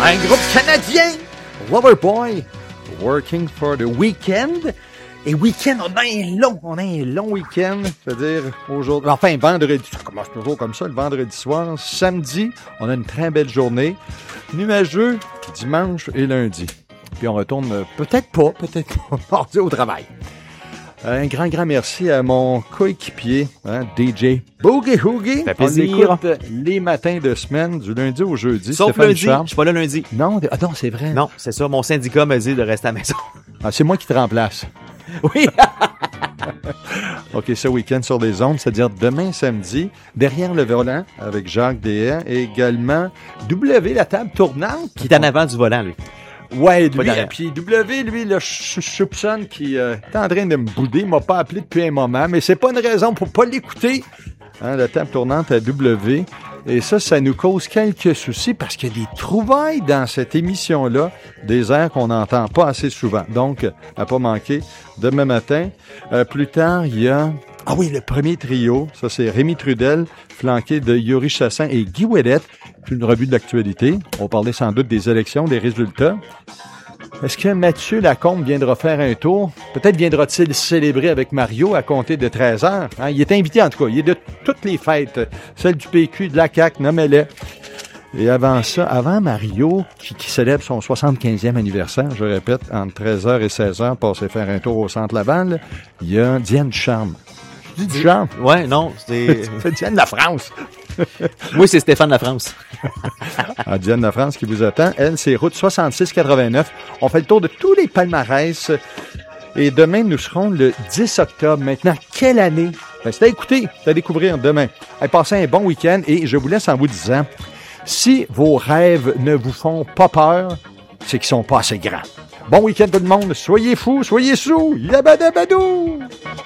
Un groupe canadien, Loverboy, Working for the Weekend. Et week-end, on a un long week-end, c'est-à-dire aujourd'hui, enfin vendredi, ça commence toujours comme ça, le vendredi soir. Samedi, on a une très belle journée. Nuageux, dimanche et lundi. Puis on retourne peut-être pas mardi au travail. Un grand merci à mon coéquipier, DJ Boogie Hoogie. Ça fait plaisir. On l'écoute les matins de semaine, du lundi au jeudi. Sauf Stéphane lundi, Ducharme. je suis pas là lundi. Non, c'est vrai. Non, c'est ça, mon syndicat m'a dit de rester à la maison. Ah, c'est moi qui te remplace. Oui. OK, ce week-end sur les ondes, c'est-à-dire demain samedi, derrière le volant avec Jacques Dehaye et également W, la table tournante. Qui est en avant du volant, lui. Ouais, Pas lui, derrière. puis W, lui, là, je soupçonne qu'il est en train de me bouder. Il m'a pas appelé depuis un moment, mais c'est pas une raison pour pas l'écouter. La table tournante à W. Et ça nous cause quelques soucis parce qu'il y a des trouvailles dans cette émission-là, des airs qu'on n'entend pas assez souvent. Donc, à pas manquer, demain matin. Plus tard, il y a... Ah oui, le premier trio, ça c'est Rémi Trudel, flanqué de Yuri Chassin et Guy Ouellette. Une revue de l'actualité. On va parler sans doute des élections, des résultats. Est-ce que Mathieu Lacombe viendra faire un tour? Peut-être viendra-t-il célébrer avec Mario à compter de 13h. Il est invité en tout cas. Il est de toutes les fêtes. Celle du PQ, de la CAQ, nommez-les. Et avant ça, avant Mario, qui célèbre son 75e anniversaire, je répète, entre 13h et 16h, passer faire un tour au Centre Laval, il y a Diane Ducharme. Je dis Ducharme? Ouais, non, c'est... C'est Diane La France. Moi, c'est Stéphane La France. Diane La France qui vous attend. Elle, c'est route 6689. On fait le tour de tous les palmarès. Et demain, nous serons le 10 octobre. Maintenant, quelle année? C'est à écouter, c'est à découvrir demain. Passez un bon week-end et je vous laisse en vous disant, si vos rêves ne vous font pas peur, c'est qu'ils sont pas assez grands. Bon week-end tout le monde. Soyez fous, soyez sous. Yabadabadou!